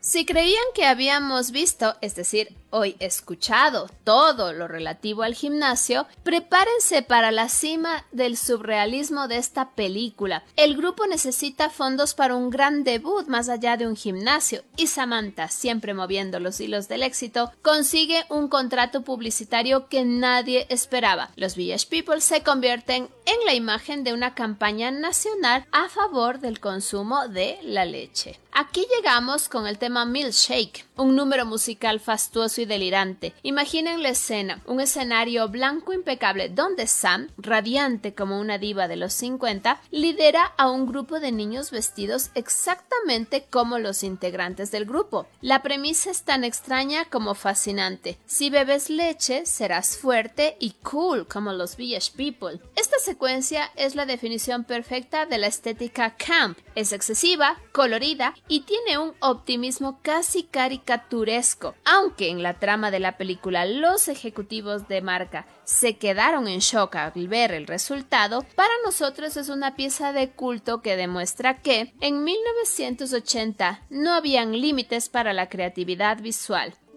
Si creían que habíamos visto, es decir, hoy escuchado todo lo relativo al gimnasio, prepárense para la cima del surrealismo de esta película. El grupo necesita fondos para un gran debut más allá de un gimnasio y Samantha, siempre moviendo los hilos del éxito, consigue un contrato publicitario que nadie esperaba. Los Village People se convierten en la imagen de una campaña nacional a favor del consumo de la leche. Aquí llegamos con el tema Milkshake, un número musical fastuoso y delirante. Imaginen la escena, un escenario blanco impecable donde Sam, radiante como una diva de los 50, lidera a un grupo de niños vestidos exactamente como los integrantes del grupo. La premisa es tan extraña como fascinante. Si bebes leche, serás fuerte y cool como los Village People. Esta secuencia es la definición perfecta de la estética camp. Es excesiva, colorida y tiene un optimismo casi caricaturesco. Aunque en la trama de la película los ejecutivos de marca se quedaron en shock al ver el resultado, para nosotros es una pieza de culto que demuestra que en 1980 no habían límites para la creatividad visual.